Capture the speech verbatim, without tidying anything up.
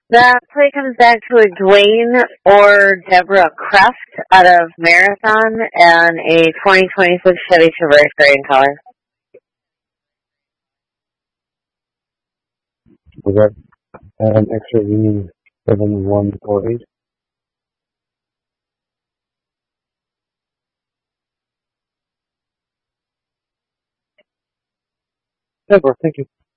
That play comes back to a Dwayne or Deborah Kraft out of Marathon and a twenty twenty-six Chevy Traverse gray in color. Was that an extra meaning seven one four eight? Deborah, thank you.